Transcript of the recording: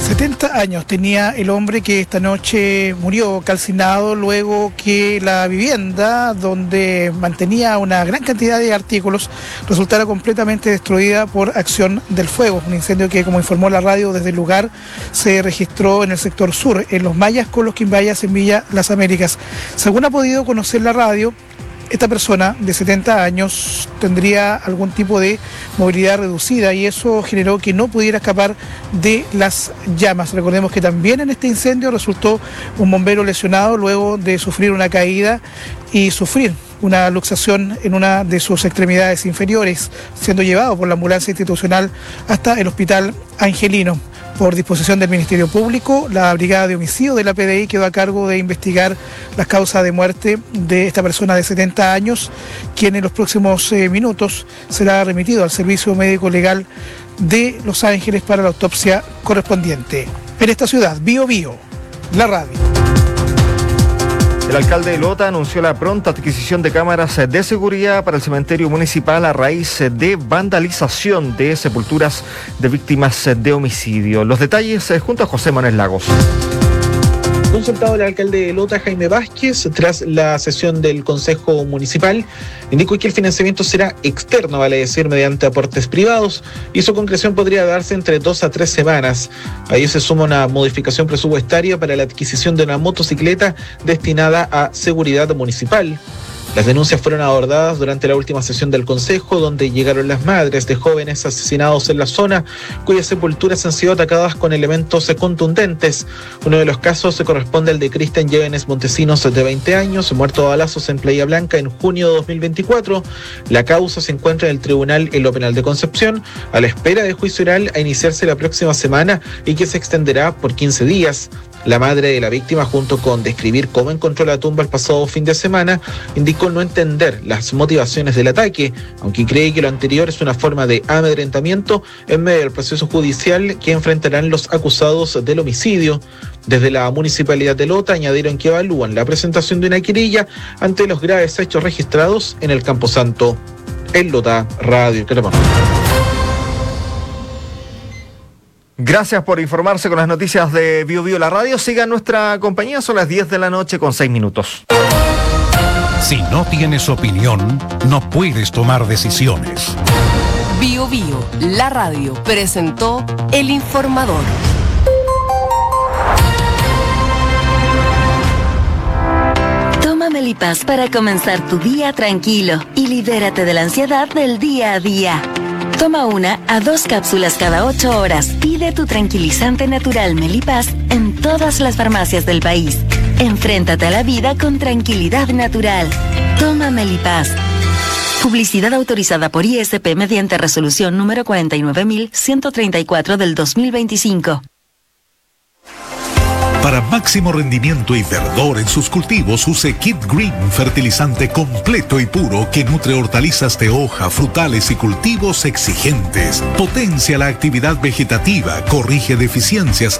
70 años tenía el hombre que esta noche murió calcinado luego que la vivienda donde mantenía una gran cantidad de artículos resultara completamente destruida por acción del fuego. Un incendio que, como informó la radio desde el lugar, se registró en el sector sur, en Los Mayas con Los Quimbayas, en Villa Las Américas. Según ha podido conocer la radio, esta persona de 70 años tendría algún tipo de movilidad reducida y eso generó que no pudiera escapar de las llamas. Recordemos que también en este incendio resultó un bombero lesionado luego de sufrir una caída y sufrir una luxación en una de sus extremidades inferiores, siendo llevado por la ambulancia institucional hasta el Hospital Angelino. Por disposición del Ministerio Público, la Brigada de Homicidio de la PDI quedó a cargo de investigar las causas de muerte de esta persona de 70 años, quien en los próximos minutos será remitido al Servicio Médico Legal de Los Ángeles para la autopsia correspondiente. En esta ciudad, Bío Bío, la radio. El alcalde de Lota anunció la pronta adquisición de cámaras de seguridad para el cementerio municipal a raíz de vandalización de sepulturas de víctimas de homicidio. Los detalles junto a José Manuel Lagos. Consultado el alcalde de Lota, Jaime Vázquez, tras la sesión del Consejo Municipal, indicó que el financiamiento será externo, vale decir, mediante aportes privados, y su concreción podría darse entre 2 a 3 semanas. A ello se suma una modificación presupuestaria para la adquisición de una motocicleta destinada a seguridad municipal. Las denuncias fueron abordadas durante la última sesión del Consejo, donde llegaron las madres de jóvenes asesinados en la zona, cuyas sepulturas han sido atacadas con elementos contundentes. Uno de los casos se corresponde al de Cristian Llévenes Montesinos, de 20 años, muerto a balazos en Playa Blanca en junio de 2024. La causa se encuentra en el Tribunal en lo Penal de Concepción, a la espera de juicio oral a iniciarse la próxima semana y que se extenderá por 15 días. La madre de la víctima, junto con describir cómo encontró la tumba el pasado fin de semana, indicó no entender las motivaciones del ataque, aunque cree que lo anterior es una forma de amedrentamiento en medio del proceso judicial que enfrentarán los acusados del homicidio. Desde la Municipalidad de Lota añadieron que evalúan la presentación de una querella ante los graves hechos registrados en el Camposanto. En Lota, Radio Cremona. Gracias por informarse con las noticias de Bío Bío la radio. Sigan nuestra compañía, son las 10 de la noche con 6 minutos. Si no tienes opinión, no puedes tomar decisiones. Bío Bío, la radio, presentó El Informador. Toma Melipaz para comenzar tu día tranquilo y libérate de la ansiedad del día a día. Toma 1 a 2 cápsulas cada 8 horas. Pide tu tranquilizante natural Melipaz en todas las farmacias del país. Enfréntate a la vida con tranquilidad natural. Toma Melipaz. Publicidad autorizada por ISP mediante resolución número 49134 del 2025. Para máximo rendimiento y verdor en sus cultivos, use Kit Green, fertilizante completo y puro que nutre hortalizas de hoja, frutales y cultivos exigentes. Potencia la actividad vegetativa, corrige deficiencias